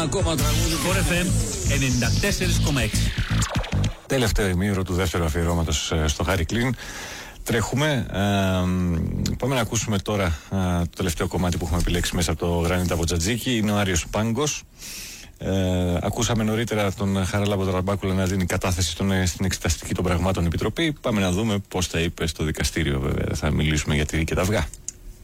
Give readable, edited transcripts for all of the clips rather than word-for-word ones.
ακόμα τραγούδι. Sport FM 94,6. Τελευταίο ημίωρο του δεύτερου αφιερώματος στο Χάρη Κλίν. Τρέχουμε. Πάμε να ακούσουμε τώρα το τελευταίο κομμάτι που έχουμε επιλέξει μέσα από το Γρανίτα Βοτζατζίκη. Είναι ο Άριος Πάγκος. Ακούσαμε νωρίτερα τον Χαράλαμπο Τραμπάκουλα να δίνει κατάθεση στην Εξεταστική των Πραγμάτων Επιτροπή. Πάμε να δούμε πώς θα είπε στο δικαστήριο, βέβαια. Θα μιλήσουμε για τυρί και τα αυγά.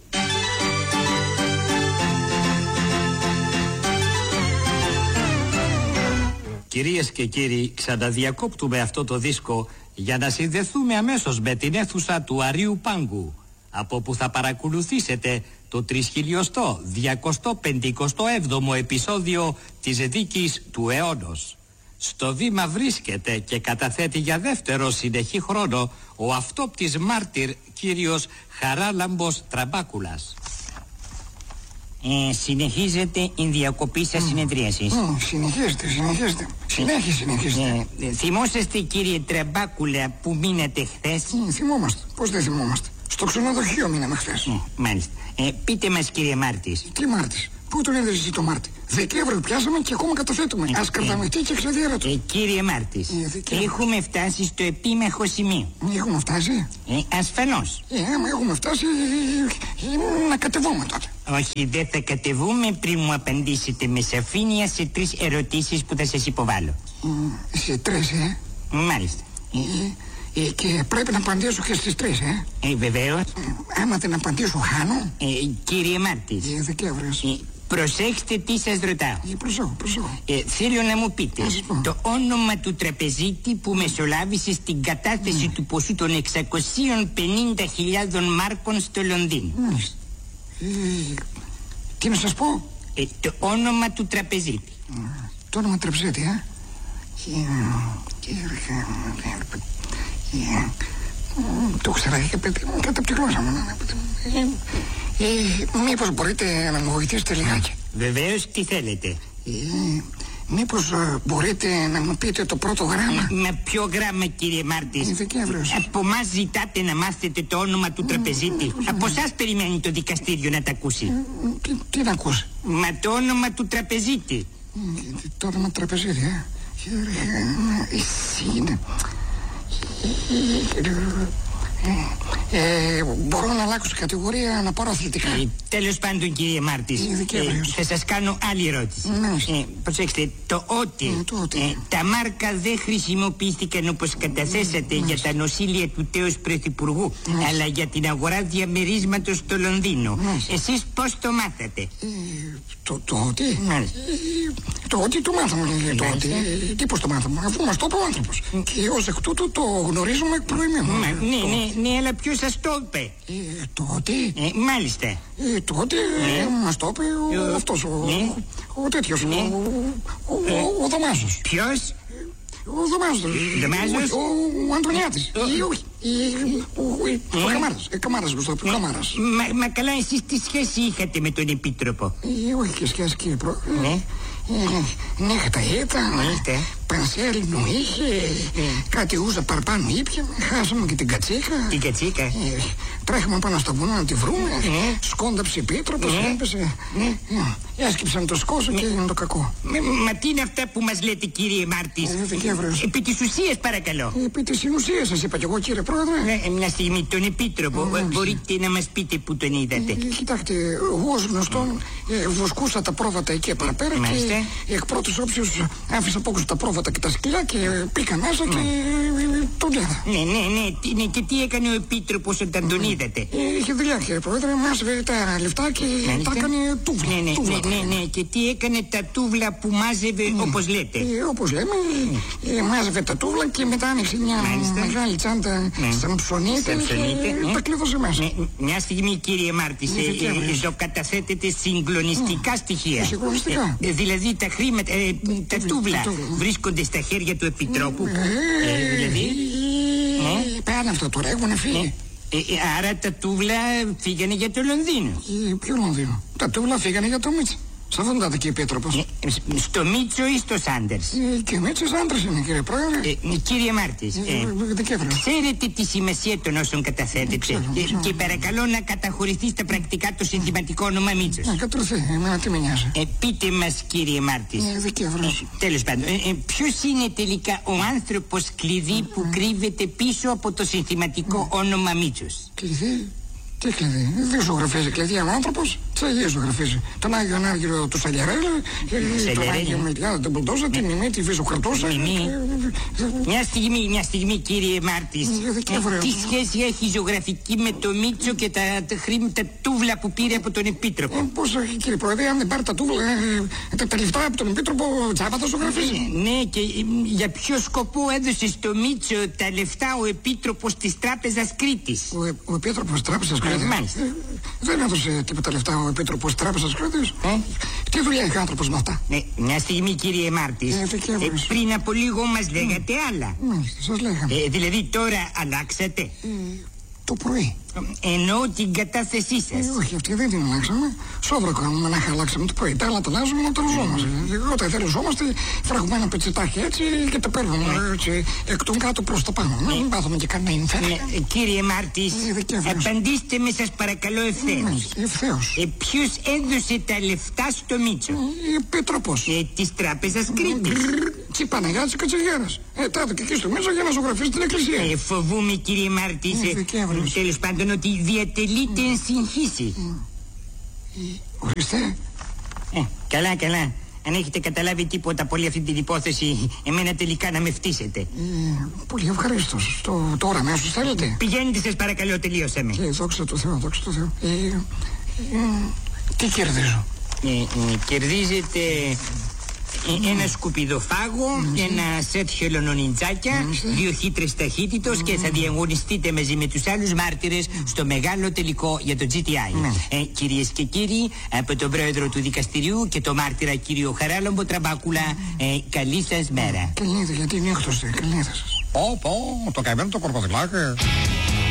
Κυρίες και κύριοι, ξαναδιακόπτουμε αυτό το δίσκο για να συνδεθούμε αμέσως με την αίθουσα του Αρίου Πάγκου, από που θα παρακολουθήσετε το 3257ο επεισόδιο της δίκης του αιώνος. Στο βήμα βρίσκεται και καταθέτει για δεύτερο συνεχή χρόνο ο αυτόπτης μάρτυρ κύριος Χαράλαμπος Τραμπάκουλας. Συνεχίζεται η διακοπή σας συνεδρίασης. Συνεχίζεται. Συνεχίζεται. Θυμόσαστε, κύριε Τραμπάκουλα, που μείνατε χθες? Θυμόμαστε. Πώς δεν θυμόμαστε? Στο ξενοδοχείο μείναμε χθες. Μάλιστα. Πείτε μας, κύριε Μάρτης. Τι Μάρτης? Πού τον έδωσες εσύ το Μάρτη? Δεκέμβριο πιάσαμε και ακόμα καταθέτουμε. Ας κραταμευτεί και ξεδιέρατο. Κύριε Μάρτης, έχουμε φτάσει στο επίμαχο σημείο. Έχουμε φτάσει? Ασφαλώς. Άμα έχουμε φτάσει, να κατεβούμε τότε. Όχι, δεν θα κατεβούμε πριν μου απαντήσετε με σαφήνεια σε 3 ερωτήσεις που θα σας υποβάλω. Σε 3, Μάλιστα. Και πρέπει να απαντήσω και στις 3, Βεβαίως. Άμα δεν απαντήσω, χάνω. Κύριε Μάρτης, Δεκέμβριος. προσέξτε τι σας ρωτάω. Προσέχω. Θέλω να μου πείτε το όνομα του τραπεζίτη που μεσολάβησε στην κατάθεση του ποσού των 650.000 μάρκων στο Λονδίνο. Τι να σας πω? Το όνομα του τραπεζίτη. Το όνομα τραπεζίτη, το ξέρα και παιδί μου κάτω από τη γλώσσα μου. Μήπως μπορείτε να μου βοηθήσετε λιγάκι? Βεβαίως, τι θέλετε? Μήπως μπορείτε να μου πείτε το πρώτο γράμμα? Με ποιο γράμμα, κύριε Μάρτης? Δεκέμβριος. Από μας ζητάτε να μάθετε το όνομα του τραπεζίτη. Από σας περιμένει το δικαστήριο να τα ακούσει. Τι να ακούσει? Μα το όνομα του τραπεζίτη. Το όνομα του τραπεζίτη, εσύ είναι. Μπορώ να αλλάξω κατηγορία, να πάρω αθλητικά? Τέλος πάντων, κύριε Μάρτης, θα σας κάνω άλλη ερώτηση. Προσέξτε, το ότι τα μάρκα δεν χρησιμοποιήθηκαν όπως καταθέσατε για τα νοσήλια του τέος πρωθυπουργού, αλλά για την αγορά διαμερίσματος στο Λονδίνο. Εσείς πώς το μάθατε? Το ότι το μάθαμε. Τι πώς το μάθαμε? Αφού μας το είπε ο άνθρωπος. Και ως εκ τούτου το γνωρίζουμε εκ προημίου. Ναι, αλλά ποιος σας το είπε? Το ότι? Μάλιστα. Το ότι μας το είπε αυτός ο τέτοιος, ο Δαμάζος. Ποιος? Ο Δαμάζος. Ο Αντωνιάτης. Ο Καμάρας, μου το είπε, ο Καμάρας. Μα καλά, εσείς τι σχέση είχατε με τον Επίτροπο? Όχι και σχέση, κύριε Πρόεδρε. Νύχτα ήταν, πανσέλινο είχε, κάτι ούζα παραπάνω ήπια, χάσαμε και την κατσίκα. Την κατσίκα? Τρέχαμε πάνω στο βουνό να τη βρούμε, σκόνταψε επίτροπος, έπεσε, έσκυψαν το σκόσο και έγινε το κακό. Μα τι είναι αυτά που μας λέτε, κύριε Μάρτης? Επί της ουσίας, παρακαλώ. Επί της ουσίας σας είπα κι εγώ, κύριε Πρόεδρε. Μια στιγμή, τον Επίτροπο, μπορείτε να μας πείτε που τον είδατε? Κοιτάξτε, εγώ ως γνωστόν βοσκούσα τα πρόβατα εκεί παραπέρα και εκ πρώτης όψεως άφησα από τα πρόβατα και τα σκυλιά και πήγα μέσα και τον είδα. Ναι, και τι έκανε ο Επίτροπος όταν τον είδατε? Είχε δουλειά, κύριε Πρόεδρε, μάζευε τα λεφτά και τα έκανε τούβλα. Ναι, και τι έκανε τα τούβλα που μάζευε, όπως λέτε? Όπως λέμε, μάζευε τα τούβλα και μετά άνοιξε μια μεγάλη τσάντα σαν ψωνίτε και τα κλείδωσε μέσα. Μια στιγμή, κύριε Μάρτης, το καταθέτετε συγκλονιστικά στοιχεία. Συγκλονιστικά? Δηλαδή τα χρήματα, τα τούβλα βρίσκονται στα χέρια του Επιτρόπου. Δηλαδή πάνε αυτό τώρα, έχουν φύγει. Άρα τα τούβλα φύγανε για το Λονδίνο. Ποιο Λονδίνο? Τα τούβλα φύγανε για το Μίτσα. Σε αυτόν ήταν και επίτροπος. Στο Μίτσο ή στο Σάντερς? Και ο Μίτσος άντρας είναι, κύριε Πρόεδρε. Κύριε Μάρτης, ξέρετε τη σημασία των όσων καταθέτετε και παρακαλώ να καταχωρηθεί στα πρακτικά το συνθηματικό όνομα Μίτσος. Κατρουθεί, εμένα τι με νοιάζει. Πείτε μας, κύριε Μάρτης, τέλος πάντων, ποιος είναι τελικά ο άνθρωπος κλειδί που κρύβεται πίσω από το συνθηματικό όνομα Μίτσος? Κλειδί? Τι κλειδί? Δεν ζωγραφίζει κλειδί ο άνθρωπος. Τι Αγίες ζωγραφίζει? Τον Άγιο Ανάργυρο του Σαλιαρέλη, τον Άγιο Μιλιάδο τον Μπουλντόζα, την Μιμή, τη Βίζο Κρατούσα. Μια στιγμή, κύριε Μάρτης. Τι σχέση έχει ζωγραφική με το Μίτσο και τα χρήματα τούβλα που πήρε από τον Επίτροπο? Πώς, κύριε Πρόεδρε, αν δεν πάρει τα τούβλα, τα λεφτά από τον Επίτροπο, τσάπα τα ζωγραφίζει. Ναι, και για ποιο σκοπό έδωσε στο Μίτσο τα λεφτά ο Επίτροπος της Τράπεζας Κρήτης? Ο Επίτροπος της Τράπεζας Κρήτης? Δεν έδωσε τίποτα λεφτά ο Επίτροπος της Τράπεζας Κρήτης. Τι δουλειά έχει ο άνθρωπος με αυτά? Μια στιγμή, κύριε Μάρτης. Πριν από λίγο μας λέγατε άλλα. Σας λέγαμε. Δηλαδή τώρα αλλάξατε? Το πρωί. Εννοώ την κατάθεσή σας. Όχι, αυτή δεν την αλλάξαμε. Σόβρα κάνουμε να αλλάξαμε το πρωί. Τα άλλα τα αλλάζουμε να τα ριζόμαστε. Όταν θελιζόμαστε, φράγουμε ένα πετσετάκι έτσι και τα παίρνουμε έτσι εκ των κάτω προς τα πάνω. Να μην πάθουμε και κανένα ινφέρνο. Κύριε Μάρτης, απαντήστε με σας παρακαλώ ευθέως. Ευθέως. Ποιος έδωσε τα λεφτά στο Μίτσο? Επίτροπος της Τράπεζας Κρήτης. Και η Παναγιώτης Κατσιγέρας. Τα έδωκε εκεί στο Μίτσο για να ζωγραφίσει την εκκλησία. Φοβούμαι, κύριε Μάρτης, τέλος πάντων, ότι διατελείται εν συγχύση. Ορίστε. Καλά. Αν έχετε καταλάβει τίποτα από όλη αυτή την υπόθεση, εμένα τελικά να με φτύσετε. Πολύ ευχαρίστως. Τώρα αμέσως θέλετε? Πηγαίνετε σας παρακαλώ, τελείωσαμε. Δόξα τω Θεώ, δόξα τω Θεώ. Τι κερδίζω? Κερδίζετε ένα σκουπιδοφάγο, ένα σετ χελωνονιτζάκια, 2 χύτρες ταχύτητος και θα διαγωνιστείτε μαζί με τους άλλους μάρτυρες στο μεγάλο τελικό για το GTI. Κυρίες και κύριοι, από τον πρόεδρο του δικαστηριού και το μάρτυρα κύριο Χαράλαμπο Τραμπάκουλα, καλή σας μέρα. Καλή νύχτα, γιατί είναι έκτοστε. Καλή νύχτα σας. Το καημένο το κορκοδιλάκι.